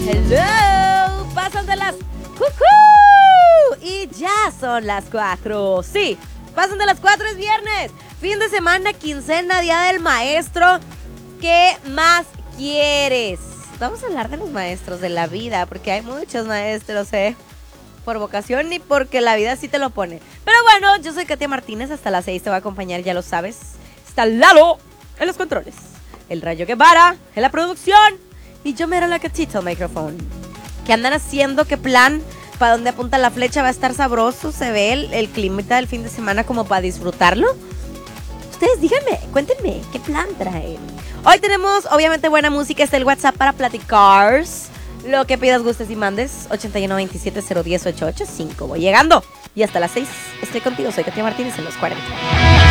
Hello, pasan de las y ya son las 4. Sí, pasan de las 4, es viernes, fin de semana, quincena, día del maestro. ¿Qué más quieres? Vamos a hablar de los maestros de la vida, porque hay muchos maestros, por vocación y porque la vida sí te lo pone. Pero bueno, yo soy Katia Martínez, hasta las 6 te voy a acompañar, ya lo sabes. Está Lalo en los controles, el Rayo Guevara en la producción y yo me era la Catita al micrófono. ¿Qué andan haciendo? ¿Qué plan? ¿Para dónde apunta la flecha? ¿Va a estar sabroso? ¿Se ve el climita del fin de semana como para disfrutarlo? Ustedes díganme, cuéntenme, ¿qué plan traen? Hoy tenemos, obviamente, buena música. Está el WhatsApp para platicar. Lo que pidas, gustes y mandes. 8127-010-885. Voy llegando. Y hasta las 6 estoy contigo. Soy Katia Martínez en los 40.